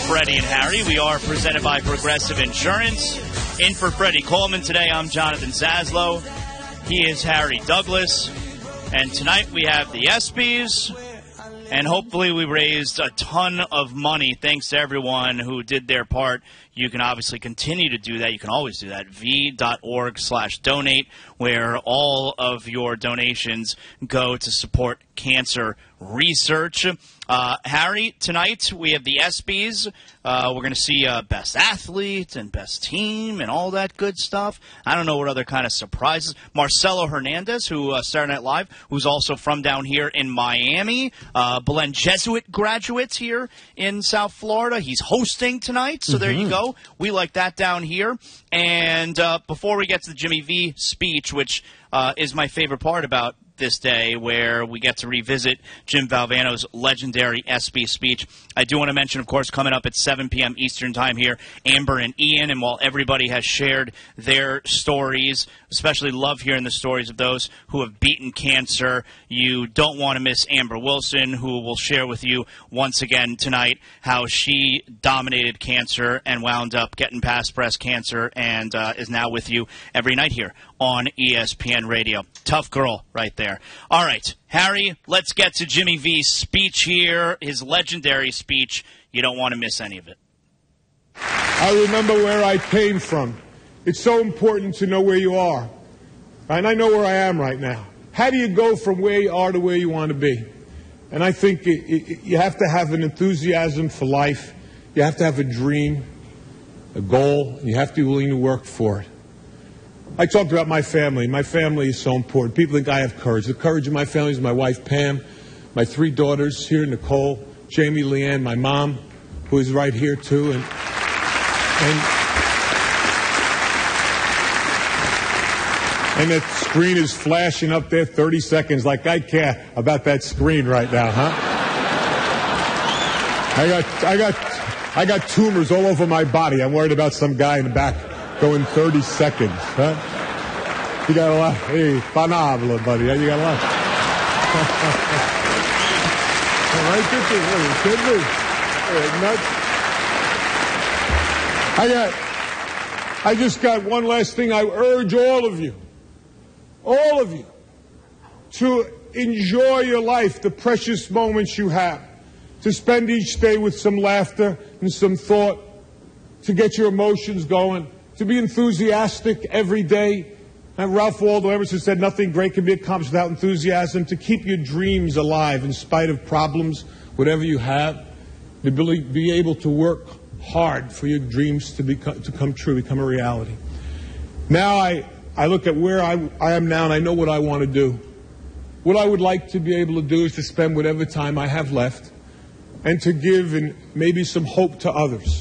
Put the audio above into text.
Freddie and Harry. We are presented by Progressive Insurance. In for Freddie Coleman today, I'm Jonathan Zaslow. He is Harry Douglas. And tonight we have the ESPYs. And hopefully we raised a ton of money. Thanks to everyone who did their part. You can obviously continue to do that. You can always do that. v.org/donate, where all of your donations go to support cancer research. Harry, tonight we have the ESPYs. We're going to see best athlete and best team and all that good stuff. I don't know what other kind of surprises. Marcelo Hernandez, who Saturday Night Live, who's also from down here in Miami. Belen Jesuit graduates here in South Florida. He's hosting tonight, so there you go. We like that down here. And before we get to the Jimmy V speech, which is my favorite part about this day, where we get to revisit Jim Valvano's legendary ESPY speech. I do want to mention, of course, coming up at 7 p.m. Eastern Time here, Amber and Ian, and while everybody has shared their stories, especially love hearing the stories of those who have beaten cancer, you don't want to miss Amber Wilson, who will share with you once again tonight how she dominated cancer and wound up getting past breast cancer and is now with you every night here on ESPN Radio. Tough girl right there. All right, Harry, let's get to Jimmy V's speech here, his legendary speech. You don't want to miss any of it. I remember where I came from. It's so important to know where you are. And I know where I am right now. How do you go from where you are to where you want to be? And I think you have to have an enthusiasm for life. You have to have a dream, a goal. You have to be willing to work for it. I talked about my family. My family is so important. People think I have courage. The courage of my family is my wife, Pam, my 3 daughters here, Nicole, Jamie, Leanne, my mom, who is right here, too. And that screen is flashing up there 30 seconds like I care about that screen right now, huh? I got tumors all over my body. I'm worried about some guy in the back going 30 seconds, huh? You got a lot. Hey, phenomenal, buddy. You got a lot. All right, I just got one last thing. I urge all of you, to enjoy your life, the precious moments you have, to spend each day with some laughter and some thought, to get your emotions going, to be enthusiastic every day. And Ralph Waldo Emerson said nothing great can be accomplished without enthusiasm. To keep your dreams alive in spite of problems, whatever you have, to be able to work hard for your dreams to come true, become a reality. Now I look at where I am now, and I know what I want to do. What I would like to be able to do is to spend whatever time I have left and to give and maybe some hope to others.